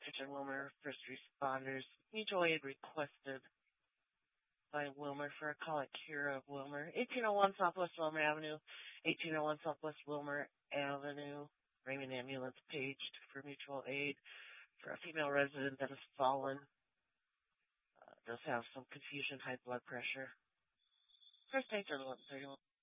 Kitchen Wilmer, first responders. Mutual aid requested by Wilmer for a call at Kira of Wilmer. 1801 Southwest Wilmer Avenue, 1801 Southwest Wilmer Avenue. Raymond Ambulance paged for mutual aid for a female resident that has fallen. Does have some confusion, high blood pressure. First aid at 11:31.